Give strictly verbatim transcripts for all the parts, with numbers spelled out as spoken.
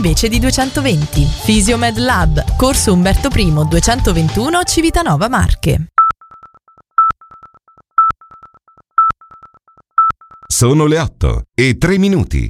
invece di duecentoventi. Fisiomed Lab, Corso Umberto I duecentoventuno, Civitanova Marche. Sono le otto e tre minuti.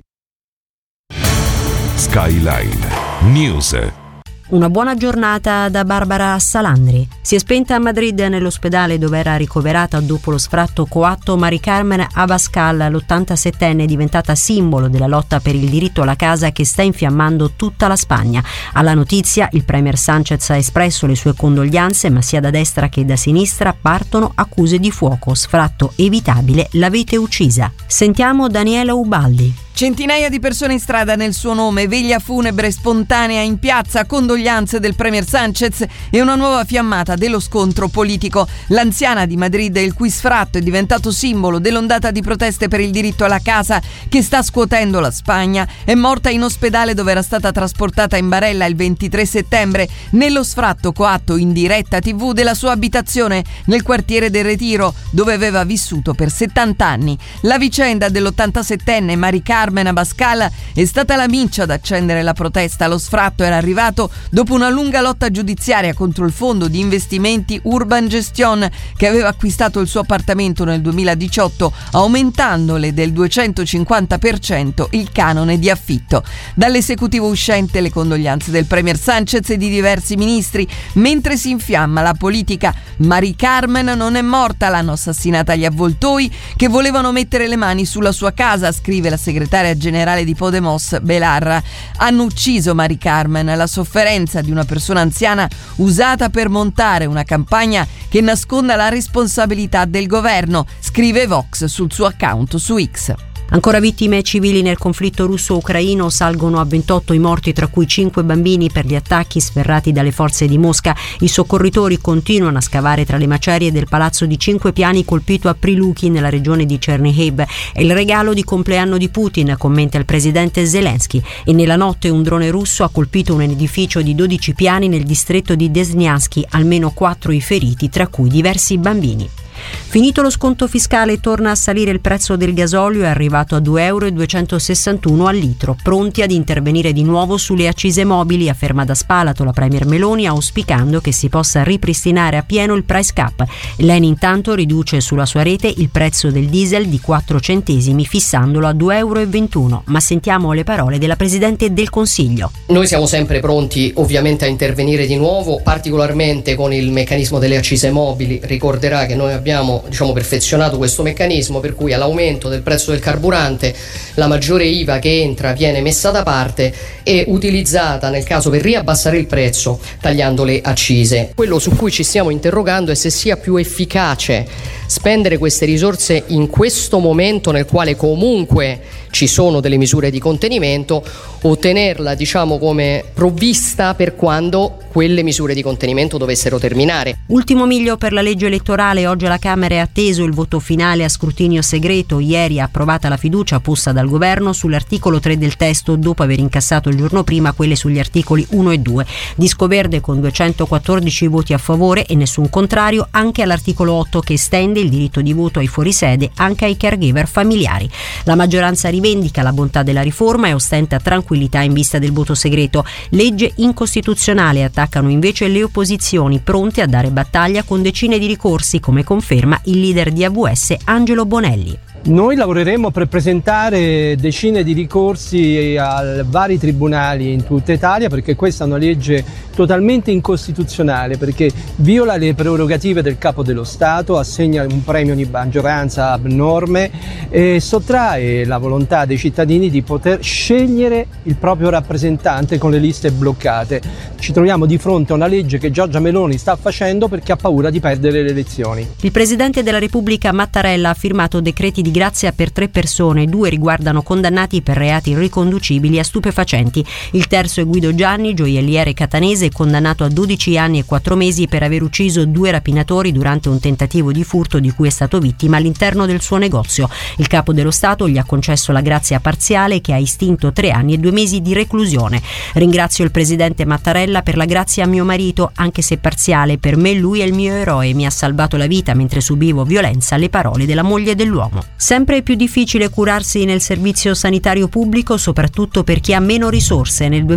Skyline News. Una buona giornata da Barbara Salandri. Si è spenta a Madrid nell'ospedale dove era ricoverata dopo lo sfratto coatto Mari Carmen Abascal, l'ottantasettenne diventata simbolo della lotta per il diritto alla casa che sta infiammando tutta la Spagna. Alla notizia il premier Sánchez ha espresso le sue condoglianze, ma sia da destra che da sinistra partono accuse di fuoco. Sfratto evitabile, l'avete uccisa. Sentiamo Daniela Ubaldi. Centinaia di persone in strada nel suo nome, veglia funebre spontanea in piazza, condoglianze del premier Sánchez e una nuova fiammata dello scontro politico. L'anziana di Madrid, il cui sfratto è diventato simbolo dell'ondata di proteste per il diritto alla casa che sta scuotendo la Spagna, è morta in ospedale dove era stata trasportata in barella il ventitré settembre nello sfratto coatto in diretta tivù della sua abitazione nel quartiere del Retiro, dove aveva vissuto per settanta anni. La vicenda dell'ottantasettenne Mari Carmen Abascal è stata la miccia ad accendere la protesta. Lo sfratto era arrivato dopo una lunga lotta giudiziaria contro il fondo di investimenti Urban Gestion che aveva acquistato il suo appartamento nel duemiladiciotto, aumentandole del duecentocinquanta per cento il canone di affitto. Dall'esecutivo uscente le condoglianze del premier Sánchez e di diversi ministri. Mentre si infiamma la politica, Mari Carmen non è morta, l'hanno assassinata gli avvoltoi che volevano mettere le mani sulla sua casa, scrive la segretaria generale di Podemos Belarra. Hanno ucciso Mari Carmen, la sofferenza di una persona anziana usata per montare una campagna che nasconda la responsabilità del governo, scrive Vox sul suo account su X. Ancora vittime civili nel conflitto russo-ucraino, salgono a ventotto i morti, tra cui cinque bambini, per gli attacchi sferrati dalle forze di Mosca. I soccorritori continuano a scavare tra le macerie del palazzo di cinque piani colpito a Priluki nella regione di Chernihiv. È il regalo di compleanno di Putin, commenta il presidente Zelensky. E nella notte un drone russo ha colpito un edificio di dodici piani nel distretto di Desnyansky, almeno quattro i feriti, tra cui diversi bambini. Finito lo sconto fiscale, torna a salire il prezzo del gasolio, è arrivato a due euro e duecentosessantuno al litro. Pronti ad intervenire di nuovo sulle accise mobili, afferma da Spalato la premier Meloni, auspicando che si possa ripristinare a pieno il price cap. L'Eni intanto riduce sulla sua rete il prezzo del diesel di quattro centesimi, fissandolo a due euro e ventuno. Ma sentiamo le parole della Presidente del Consiglio. Noi siamo sempre pronti ovviamente a intervenire di nuovo, particolarmente con il meccanismo delle accise mobili. Ricorderà che noi abbiamo Abbiamo diciamo, perfezionato questo meccanismo per cui all'aumento del prezzo del carburante la maggiore I V A che entra viene messa da parte e utilizzata nel caso per riabbassare il prezzo tagliando le accise. Quello su cui ci stiamo interrogando è se sia più efficace spendere queste risorse in questo momento nel quale comunque ci sono delle misure di contenimento o tenerla diciamo come provvista per quando quelle misure di contenimento dovessero terminare. Ultimo miglio per la legge elettorale. Oggi alla Camera è atteso il voto finale a scrutinio segreto. Ieri è approvata la fiducia posta dal governo sull'articolo tre del testo, dopo aver incassato il giorno prima quelle sugli articoli uno e due. Disco verde con duecentoquattordici voti a favore e nessun contrario anche all'articolo otto, che estende il diritto di voto ai fuorisede anche ai caregiver familiari. La maggioranza rivendica la bontà della riforma e ostenta tranquillità in vista del voto segreto. Legge incostituzionale, attaccano invece le opposizioni, pronte a dare battaglia con decine di ricorsi, come conferma il leader di A V S Angelo Bonelli. Noi lavoreremo per presentare decine di ricorsi a vari tribunali in tutta Italia, perché questa è una legge totalmente incostituzionale, perché viola le prerogative del Capo dello Stato, assegna un premio di maggioranza abnorme e sottrae la volontà dei cittadini di poter scegliere il proprio rappresentante con le liste bloccate. Ci troviamo di fronte a una legge che Giorgia Meloni sta facendo perché ha paura di perdere le elezioni. Il Presidente della Repubblica Mattarella ha firmato decreti di grazia per tre persone, due riguardano condannati per reati riconducibili a stupefacenti. Il terzo è Guido Gianni, gioielliere catanese, condannato a dodici anni e quattro mesi per aver ucciso due rapinatori durante un tentativo di furto di cui è stato vittima all'interno del suo negozio. Il Capo dello Stato gli ha concesso la grazia parziale, che ha estinto tre anni e due mesi di reclusione. Ringrazio il Presidente Mattarella per la grazia a mio marito, anche se parziale. Per me lui è il mio eroe, mi ha salvato la vita mentre subivo violenza, le parole della moglie dell'uomo. Sempre più difficile curarsi nel servizio sanitario pubblico, soprattutto per chi ha meno risorse. Nel